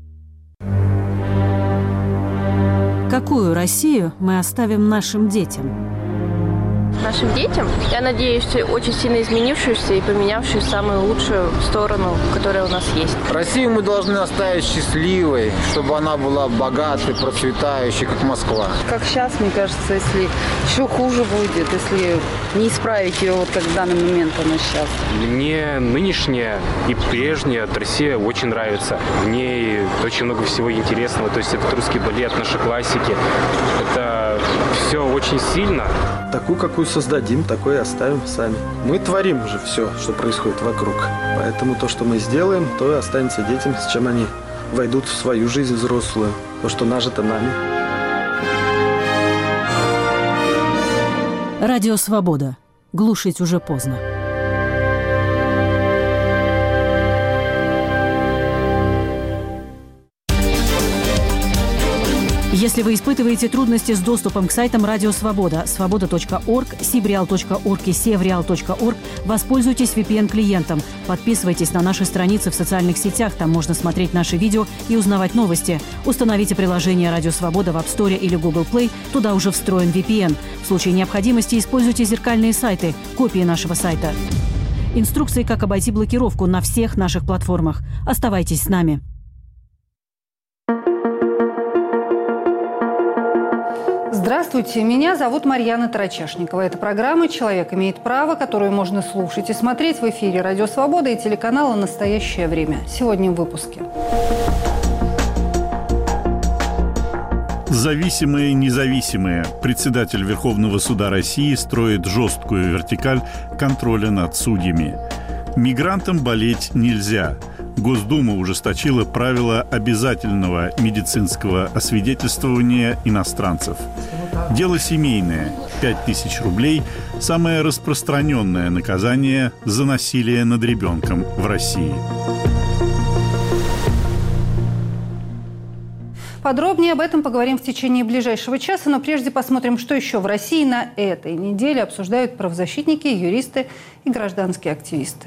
Какую Россию мы оставим нашим детям? Нашим детям, я надеюсь, очень сильно изменившуюся и поменявшуюся в самую лучшую сторону, которая у нас есть. Россию мы должны оставить счастливой, чтобы она была богатой, процветающей, как Москва. Как сейчас, мне кажется, если еще хуже будет, если не исправить ее, вот как в данный момент она сейчас. Мне нынешняя и прежняя Россия очень нравится. В ней очень много всего интересного. То есть это русский балет, наши классики. Это все очень сильно. Такую, какую создадим, такой и оставим сами. Мы творим же все, что происходит вокруг. Поэтому то, что мы сделаем, то и останется детям, с чем они войдут в свою жизнь взрослую. То, что нажито нами. Радио Свобода. Глушить уже поздно. Если вы испытываете трудности с доступом к сайтам Радио Свобода, свобода.орг, sibreal.org и sevreal.org, воспользуйтесь VPN-клиентом. Подписывайтесь на наши страницы в социальных сетях, там можно смотреть наши видео и узнавать новости. Установите приложение Радио Свобода в App Store или Google Play, туда уже встроен VPN. В случае необходимости используйте зеркальные сайты, копии нашего сайта. Инструкции, как обойти блокировку на всех наших платформах. Оставайтесь с нами. Здравствуйте, меня зовут Марьяна Тарачешникова. Это программа «Человек имеет право», которую можно слушать и смотреть в эфире Радио Свобода и телеканала «Настоящее время». Сегодня в выпуске. Зависимые, независимые. Председатель Верховного суда России строит жесткую вертикаль контроля над судьями. Мигрантам болеть нельзя. Госдума ужесточила правила обязательного медицинского освидетельствования иностранцев. Дело семейное. 5000 рублей – самое распространенное наказание за насилие над ребенком в России. Подробнее об этом поговорим в течение ближайшего часа, но прежде посмотрим, что еще в России на этой неделе обсуждают правозащитники, юристы и гражданские активисты.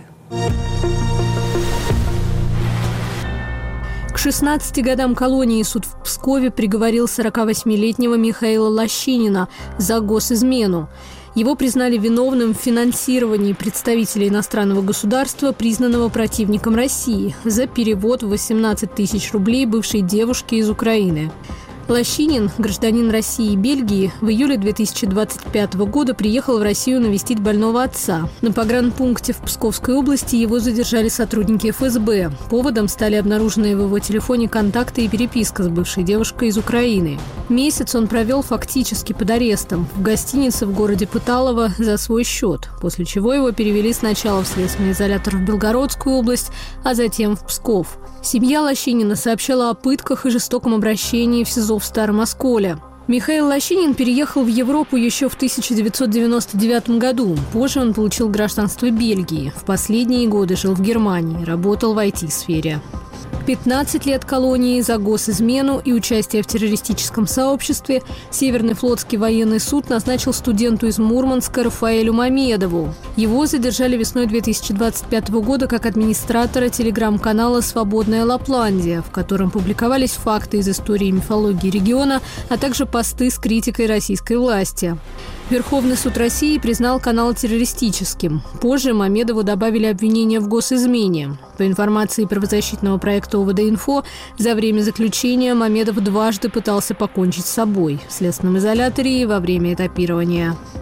К 16 годам колонии суд в Пскове приговорил 48-летнего Михаила Лощинина за госизмену. Его признали виновным в финансировании представителя иностранного государства, признанного противником России, за перевод в 18 тысяч рублей бывшей девушке из Украины. Лощинин, гражданин России и Бельгии, в июле 2025 года приехал в Россию навестить больного отца. На погранпункте в Псковской области его задержали сотрудники ФСБ. Поводом стали обнаруженные в его телефоне контакты и переписка с бывшей девушкой из Украины. Месяц он провел фактически под арестом в гостинице в городе Пыталово за свой счет, после чего его перевели сначала в следственный изолятор в Белгородскую область, а затем в Псков. Семья Лощинина сообщала о пытках и жестоком обращении в СИЗО в Старом Осколе. Михаил Лощинин переехал в Европу еще в 1999 году. Позже он получил гражданство Бельгии. В последние годы жил в Германии, работал в IT-сфере. 15 лет колонии за госизмену и участие в террористическом сообществе Северный флотский военный суд назначил студенту из Мурманска Рафаэлю Мамедову. Его задержали весной 2025 года как администратора телеграм-канала «Свободная Лапландия», в котором публиковались факты из истории и мифологии региона, а также посты с критикой российской власти. Верховный суд России признал канал террористическим. Позже Мамедову добавили обвинения в госизмене. По информации правозащитного проекта ОВД-Инфо, за время заключения Мамедов дважды пытался покончить с собой – в следственном изоляторе и во время этапирования.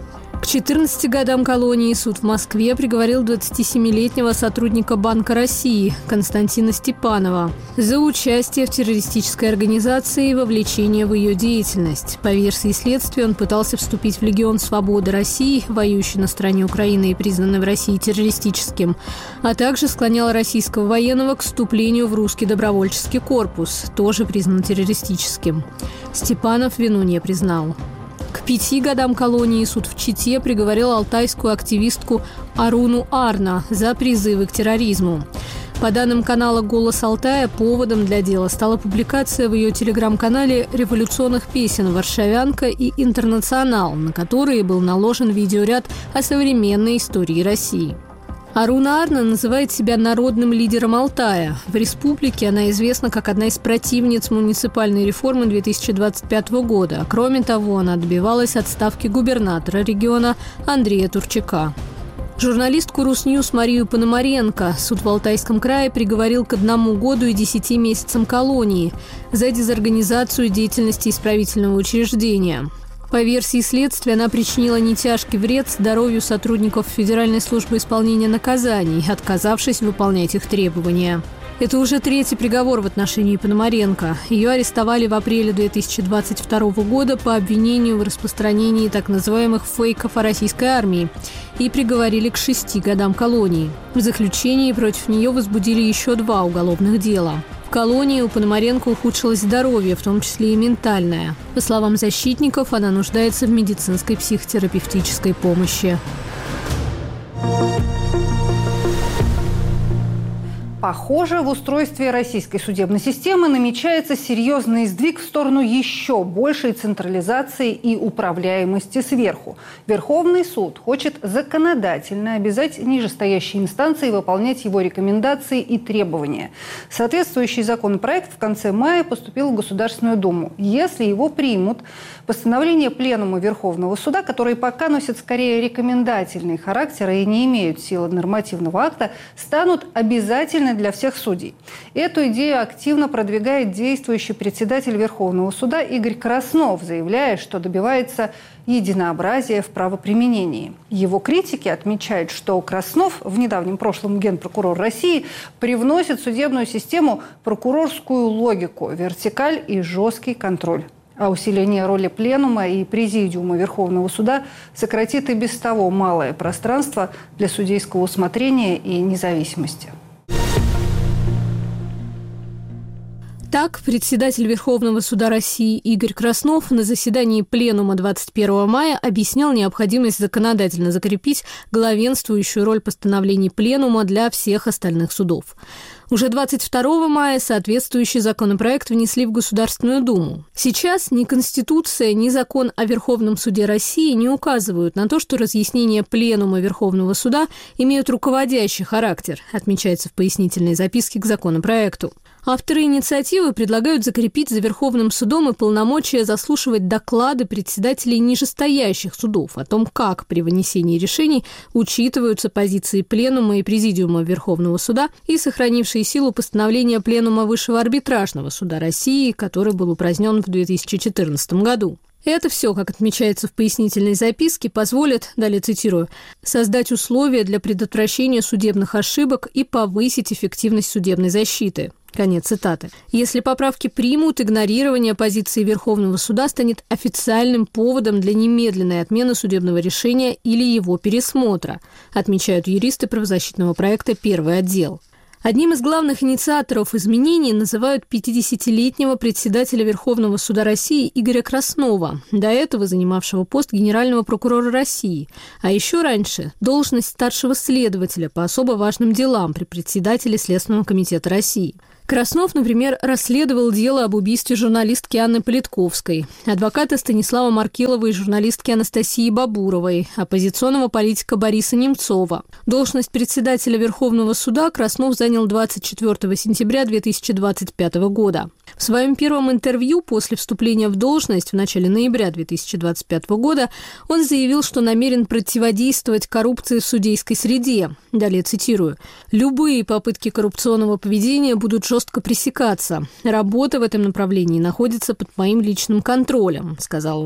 К 14 годам колонии суд в Москве приговорил 27-летнего сотрудника Банка России Константина Степанова за участие в террористической организации и вовлечение в ее деятельность. По версии следствия, он пытался вступить в Легион Свободы России, воюющий на стороне Украины и признанный в России террористическим, а также склонял российского военного к вступлению в русский добровольческий корпус, тоже признан террористическим. Степанов вину не признал. К 5 годам колонии суд в Чите приговорил алтайскую активистку Аруну Арна за призывы к терроризму. По данным канала «Голос Алтая», поводом для дела стала публикация в ее телеграм-канале революционных песен «Варшавянка» и «Интернационал», на которые был наложен видеоряд о современной истории России. Аруна Арна называет себя народным лидером Алтая. В республике она известна как одна из противниц муниципальной реформы 2025 года. Кроме того, она добивалась отставки губернатора региона Андрея Турчака. Журналистку «Русньюз» Марию Пономаренко суд в Алтайском крае приговорил к 1 году и 10 месяцам колонии за дезорганизацию деятельности исправительного учреждения. По версии следствия, она причинила нетяжкий вред здоровью сотрудников Федеральной службы исполнения наказаний, отказавшись выполнять их требования. Это уже 3-й приговор в отношении Пономаренко. Ее арестовали в апреле 2022 года по обвинению в распространении так называемых фейков о российской армии и приговорили к 6 годам колонии. В заключении против нее возбудили еще 2 уголовных дела. В колонии у Пономаренко ухудшилось здоровье, в том числе и ментальное. По словам защитников, она нуждается в медицинской психотерапевтической помощи. Похоже, в устройстве российской судебной системы намечается серьезный сдвиг в сторону еще большей централизации и управляемости сверху. Верховный суд хочет законодательно обязать нижестоящие инстанции выполнять его рекомендации и требования. Соответствующий законопроект в конце мая поступил в Государственную Думу. Если его примут, постановления Пленума Верховного суда, которые пока носят скорее рекомендательный характер и не имеют силы нормативного акта, станут обязательны для всех судей. Эту идею активно продвигает действующий председатель Верховного суда Игорь Краснов, заявляя, что добивается единообразия в правоприменении. Его критики отмечают, что Краснов, в недавнем прошлом генпрокурор России, привносит в судебную систему прокурорскую логику, вертикаль и жесткий контроль. А усиление роли Пленума и Президиума Верховного суда сократит и без того малое пространство для судейского усмотрения и независимости. Так, председатель Верховного суда России Игорь Краснов на заседании Пленума 21 мая объяснял необходимость законодательно закрепить главенствующую роль постановлений Пленума для всех остальных судов. Уже 22 мая соответствующий законопроект внесли в Государственную Думу. Сейчас ни Конституция, ни закон о Верховном суде России не указывают на то, что разъяснения Пленума Верховного суда имеют руководящий характер, отмечается в пояснительной записке к законопроекту. Авторы инициативы предлагают закрепить за Верховным судом и полномочия заслушивать доклады председателей нижестоящих судов о том, как при вынесении решений учитываются позиции Пленума и Президиума Верховного суда и сохранившие силу постановления Пленума Высшего арбитражного суда России, который был упразднен в 2014 году. Это все, как отмечается в пояснительной записке, позволит, далее цитирую, «создать условия для предотвращения судебных ошибок и повысить эффективность судебной защиты». Конец цитаты. Если поправки примут, игнорирование позиции Верховного суда станет официальным поводом для немедленной отмены судебного решения или его пересмотра, отмечают юристы правозащитного проекта «Первый отдел». Одним из главных инициаторов изменений называют 50-летнего председателя Верховного суда России Игоря Краснова, до этого занимавшего пост генерального прокурора России, а еще раньше – должность старшего следователя по особо важным делам при председателе Следственного комитета России. Краснов, например, расследовал дело об убийстве журналистки Анны Политковской, адвоката Станислава Маркелова и журналистки Анастасии Бабуровой, оппозиционного политика Бориса Немцова. Должность председателя Верховного суда Краснов занял 24 сентября 2025 года. В своем первом интервью после вступления в должность в начале ноября 2025 года он заявил, что намерен противодействовать коррупции в судейской среде. Далее цитирую. «Любые попытки коррупционного поведения будут жестко пресекаться. Работа в этом направлении находится под моим личным контролем», — сказал он.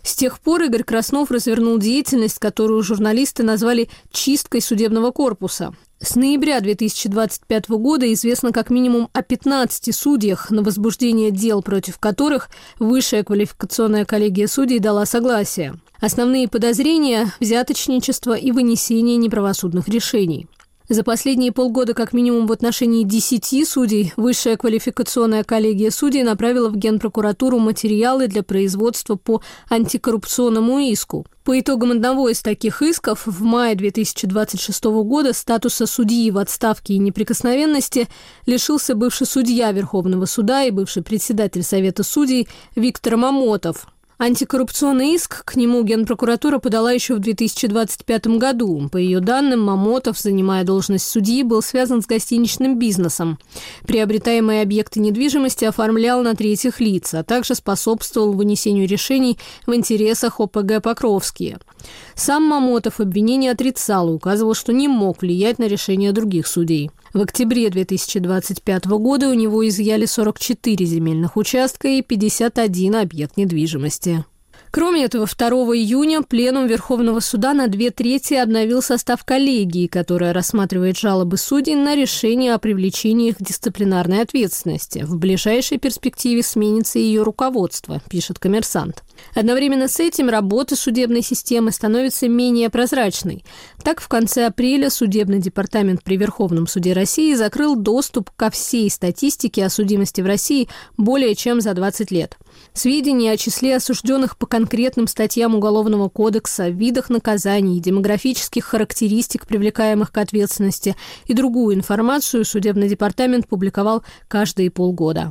С тех пор Игорь Краснов развернул деятельность, которую журналисты назвали «чисткой судебного корпуса». С ноября 2025 года известно как минимум о 15 судьях, на возбуждение дел против которых Высшая квалификационная коллегия судей дала согласие. Основные подозрения – взяточничество и вынесение неправосудных решений. За последние полгода как минимум в отношении 10 судей Высшая квалификационная коллегия судей направила в Генпрокуратуру материалы для производства по антикоррупционному иску. По итогам одного из таких исков в мае 2026 года статуса судьи в отставке и неприкосновенности лишился бывший судья Верховного суда и бывший председатель Совета судей Виктор Мамотов. Антикоррупционный иск к нему Генпрокуратура подала еще в 2025 году. По ее данным, Мамотов, занимая должность судьи, был связан с гостиничным бизнесом. Приобретаемые объекты недвижимости оформлял на третьих лиц, а также способствовал вынесению решений в интересах ОПГ «Покровские». Сам Мамотов обвинение отрицал и указывал, что не мог влиять на решения других судей. В октябре 2025 года у него изъяли 44 земельных участка и 51 объект недвижимости. Кроме этого, 2 июня Пленум Верховного суда на 2/3 обновил состав коллегии, которая рассматривает жалобы судей на решение о привлечении их к дисциплинарной ответственности. В ближайшей перспективе сменится ее руководство, пишет «Коммерсант». Одновременно с этим работа судебной системы становится менее прозрачной. Так, в конце апреля Судебный департамент при Верховном суде России закрыл доступ ко всей статистике о судимости в России более чем за 20 лет. Сведения о числе осужденных по конкретным статьям Уголовного кодекса, видах наказаний, демографических характеристик, привлекаемых к ответственности, и другую информацию Судебный департамент публиковал каждые полгода.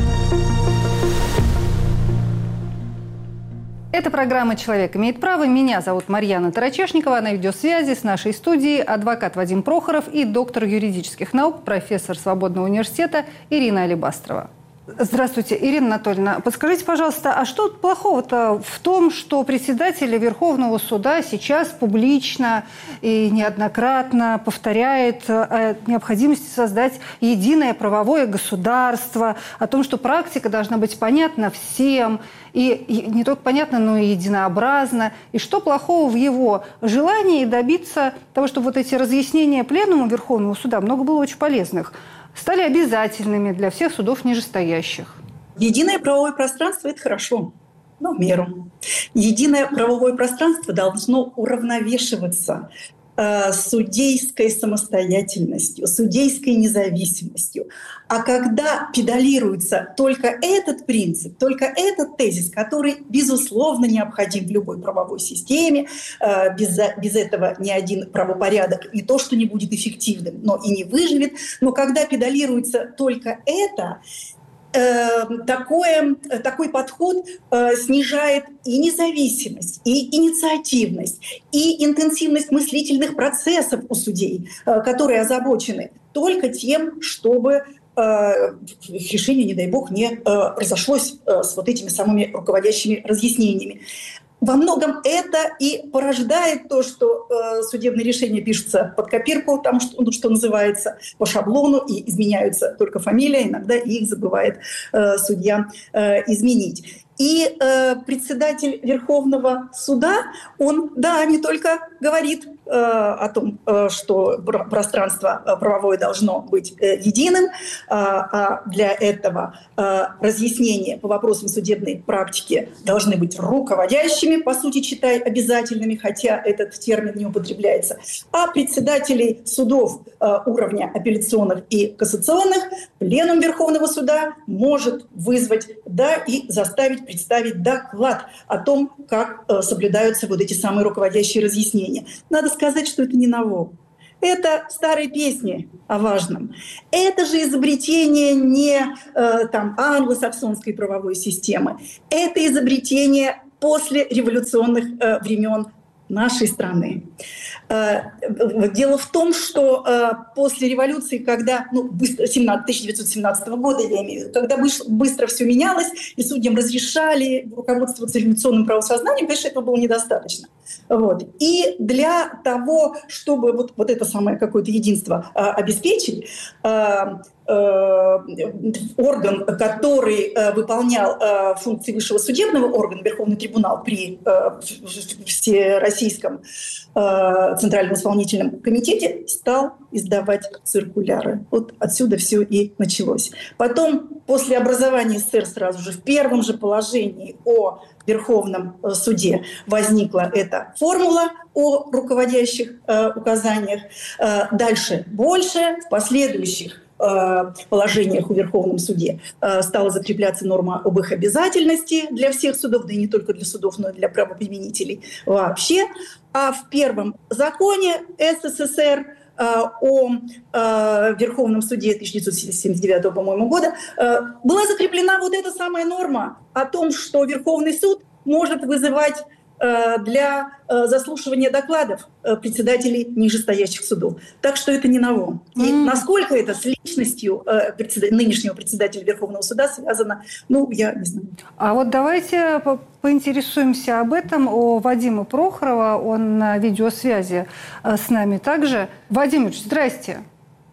Это программа «Человек имеет право». Меня зовут Марьяна Тарачешникова. На видеосвязи с нашей студией адвокат Вадим Прохоров и доктор юридических наук, профессор Свободного университета Ирина Алибастрова. Здравствуйте, Ирина Анатольевна. Подскажите, пожалуйста, а что плохого-то в том, что председатель Верховного суда сейчас публично и неоднократно повторяет о необходимости создать единое правовое государство, о том, что практика должна быть понятна всем, и не только понятна, но и единообразна. И что плохого в его желании добиться того, чтобы вот эти разъяснения Пленума Верховного суда, много было очень полезных, стали обязательными для всех судов нижестоящих? Единое правовое пространство – это хорошо, но в меру. Единое правовое пространство должно уравновешиваться судейской самостоятельностью, судейской независимостью. А когда педалируется только этот принцип, только этот тезис, который, безусловно, необходим в любой правовой системе, без этого ни один правопорядок не то что не будет эффективным, но и не выживет. Но когда педалируется только это, такой подход снижает и независимость, и инициативность, и интенсивность мыслительных процессов у судей, которые озабочены только тем, чтобы решение, не дай бог, не разошлось с вот этими самыми руководящими разъяснениями. Во многом это и порождает то, что судебные решения пишутся под копирку, там, что называется, по шаблону, и изменяются только фамилия, иногда их забывает судья изменить. И председатель Верховного суда, он, да, не только говорит о том, что пространство правовое должно быть единым, а для этого разъяснения по вопросам судебной практики должны быть руководящими, по сути, читай, обязательными, хотя этот термин не употребляется. А председателей судов уровня апелляционных и кассационных Пленум Верховного суда может вызвать, да, и заставить представить доклад о том, как соблюдаются вот эти самые руководящие разъяснения. Надо сказать, что это не ново. Это старые песни о важном. Это же изобретение не англосаксонской правовой системы. Это изобретение послереволюционных времен нашей страны. Дело в том, что после революции, когда, 1917 года, я имею в виду, когда быстро все менялось, и судьям разрешали руководствоваться революционным правосознанием, конечно, этого было недостаточно. Вот. И для того, чтобы вот это самое какое-то единство обеспечить, орган, который выполнял функции высшего судебного органа, Верховный трибунал при Всероссийском Центральном исполнительном комитете, стал издавать циркуляры. Вот отсюда все и началось. Потом, после образования СССР, сразу же в первом же положении о Верховном суде возникла эта формула о руководящих указаниях. Дальше больше, в последующих положениях о Верховном суде стала закрепляться норма об их обязательности для всех судов, да и не только для судов, но и для правоприменителей вообще. А в первом законе СССР о Верховном суде 1979, по-моему, года была закреплена вот эта самая норма о том, что Верховный суд может вызывать для заслушивания докладов председателей нижестоящих судов. Так что это не ново. И насколько это с личностью нынешнего председателя Верховного суда связано, я не знаю. А вот давайте поинтересуемся об этом у Вадима Прохорова. Он на видеосвязи с нами также. Вадим Ильич, здрасте.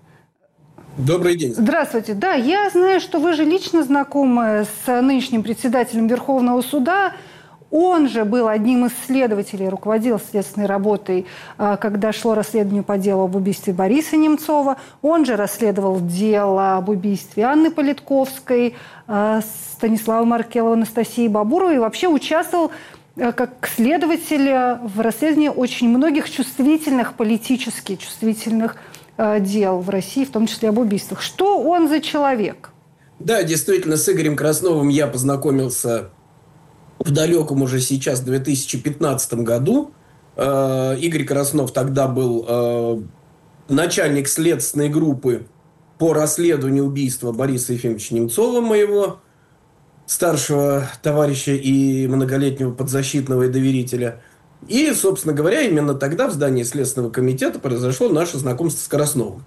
Добрый день. Здравствуйте. Да, я знаю, что вы же лично знакомы с нынешним председателем Верховного суда. Он же был одним из следователей, руководил следственной работой, когда шло расследование по делу об убийстве Бориса Немцова. Он же расследовал дело об убийстве Анны Политковской, Станислава Маркелова, Анастасии Бабуровой. И вообще участвовал как следователь в расследовании очень многих политически чувствительных дел в России, в том числе об убийствах. Что он за человек? Да, действительно, с Игорем Красновым я познакомился в далеком уже сейчас 2015 году. Игорь Краснов тогда был начальник следственной группы по расследованию убийства Бориса Ефимовича Немцова, моего старшего товарища и многолетнего подзащитного и доверителя. И, собственно говоря, именно тогда в здании Следственного комитета произошло наше знакомство с Красновым.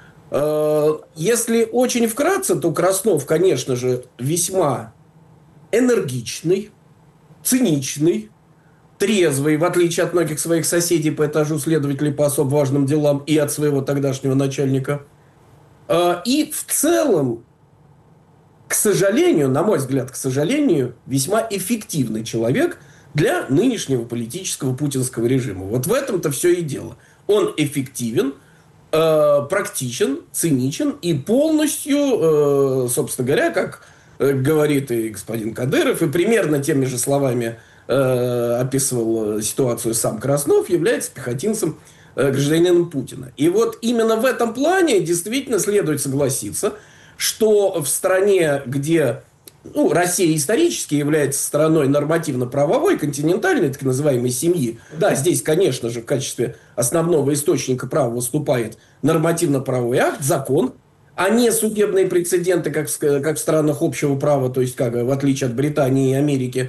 Если очень вкратце, то Краснов, конечно же, весьма энергичный, циничный, трезвый, в отличие от многих своих соседей по этажу, следователей по особо важным делам и от своего тогдашнего начальника. И в целом, к сожалению, на мой взгляд, весьма эффективный человек для нынешнего политического путинского режима. Вот в этом-то все и дело. Он эффективен, практичен, циничен и полностью, собственно говоря, как говорит и господин Кадыров, и примерно теми же словами описывал ситуацию сам Краснов, является пехотинцем, гражданином Путина. И вот именно в этом плане действительно следует согласиться, что в стране, где Россия исторически является страной нормативно-правовой, континентальной, так называемой семьи, да, здесь, конечно же, в качестве основного источника права выступает нормативно-правовой акт, закон, а не судебные прецеденты, как в странах общего права, то есть в отличие от Британии и Америки.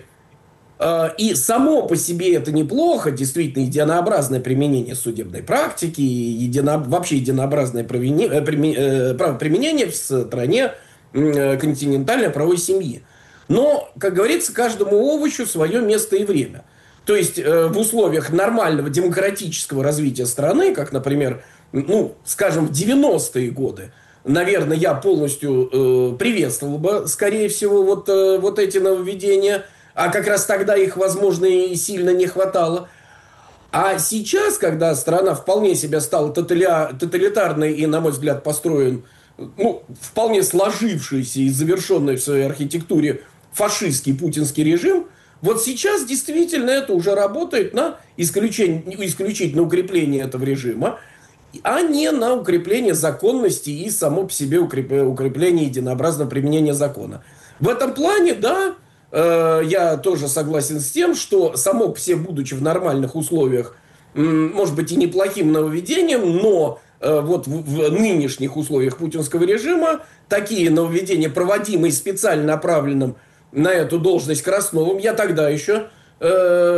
И само по себе это неплохо, действительно, единообразное применение судебной практики, вообще единообразное применение в стране континентальной правовой семьи. Но, как говорится, каждому овощу свое место и время. То есть в условиях нормального демократического развития страны, как, например, скажем, в 90-е годы, наверное, я полностью приветствовал бы, скорее всего, вот эти нововведения, а как раз тогда их, возможно, и сильно не хватало. А сейчас, когда страна вполне себя стала тоталитарной и, на мой взгляд, построен вполне сложившийся и завершенный в своей архитектуре фашистский путинский режим, вот сейчас действительно это уже работает на исключительно укрепление этого режима, а не на укрепление законности и само по себе укрепление единообразного применения закона. В этом плане, да, я тоже согласен с тем, что само по себе, будучи в нормальных условиях, может быть и неплохим нововведением, но вот в нынешних условиях путинского режима такие нововведения, проводимые специально направленным на эту должность Красновым, я тогда еще